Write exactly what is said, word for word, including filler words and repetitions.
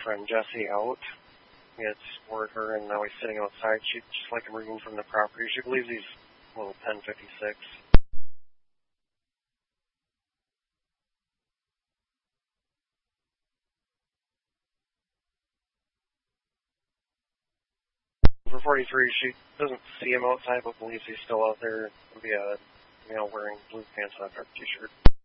friend Jessie out. He had scored her, and now he's sitting outside. She'd just like him removed from the property. She believes he's little ten fifty-six. For forty-three, she doesn't see him outside, but believes he's still out there via, you know, wearing blue pants and a dark t-shirt.